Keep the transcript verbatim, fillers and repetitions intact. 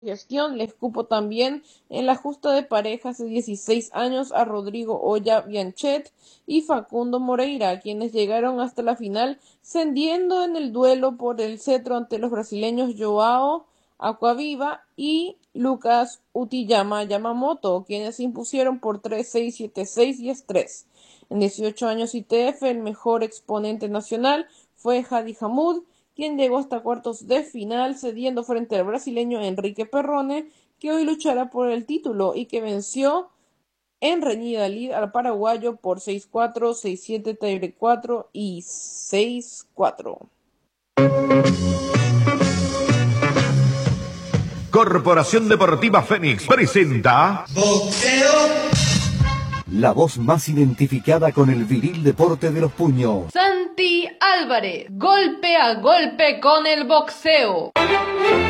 gestión les cupo también en la justa de parejas de dieciséis años a Rodrigo Oya Bianchet y Facundo Moreira, quienes llegaron hasta la final, cendiendo en el duelo por el cetro ante los brasileños Joao Aquaviva y Lucas Utiyama Yamamoto, quienes se impusieron por tres seis, siete seis, diez tres. En dieciocho años I T F, el mejor exponente nacional fue Hadi Hamoud, quien llegó hasta cuartos de final, cediendo frente al brasileño Enrique Perrone, que hoy luchará por el título y que venció en reñida lid al paraguayo por seis cuatro, seis siete, tres cuatro y seis cuatro. Corporación Deportiva Fénix presenta Boxeo. La voz más identificada con el viril deporte de los puños. Santi Álvarez, golpe a golpe con el boxeo.